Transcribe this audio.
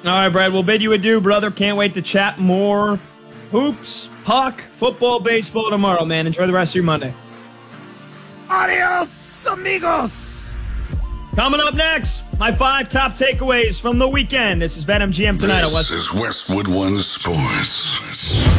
All right, Brad, we'll bid you adieu, brother. Can't wait to chat more hoops, puck, football, baseball tomorrow, man. Enjoy the rest of your Monday. Adios, amigos. Coming up next, my 5 top takeaways from the weekend. This is BetMGM tonight on West. This is Westwood One Sports.